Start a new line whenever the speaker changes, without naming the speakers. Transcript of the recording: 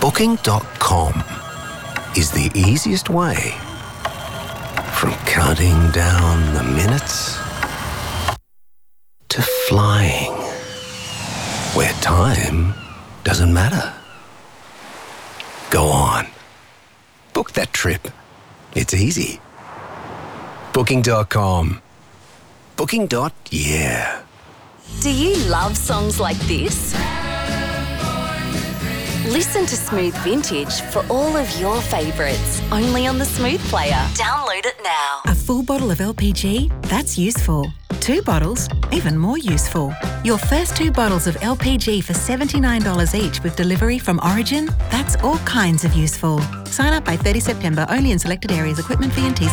Booking.com is the easiest way from counting down the minutes to flying where time doesn't matter. Go on. Book that trip. It's easy. Booking.com. Booking.yeah.
Do you love songs like this? Listen to Smooth Vintage for all of your favourites, only on the Smooth Player. Download it now.
A full bottle of LPG? That's useful. 2 bottles? Even more useful. Your first 2 bottles of LPG for $79 each with delivery from Origin? That's all kinds of useful. Sign up by 30 September only in selected areas. Equipment fee and T's